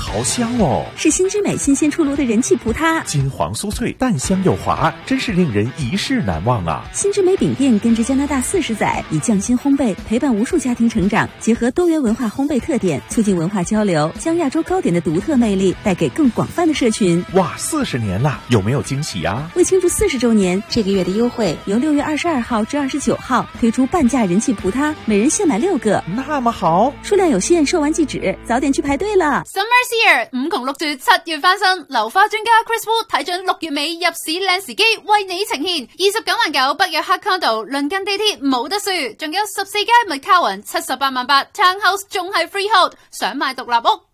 好香哦！ 是新之美新鲜出炉的人气葡挞， 金黄酥脆，淡香又滑，真是令人一世难忘啊！ 新之美饼店跟着加拿大40载，以匠心烘焙陪伴无数家庭成长，结合多元文化烘焙特点，促进文化交流，将亚洲糕点的独特魅力带给更广泛的社群。 哇，40年了，有没有惊喜啊？ 为庆祝40周年，这个月的优惠由6月22号至29號推出半價人氣葡撻，每人限買6個， 那麼好， 數量有限，售完即止，早點去排隊啦。 Summer's here， 5窮6絕7月翻身，流花專家 Chris Wu 睇準6月尾入市靚時機，為你呈現29.9萬北約黑 condo， 鄰近地鐵冇得輸，仲有14間麥卡雲78.8萬， Townhouse 仲係 freehold， 想買獨立屋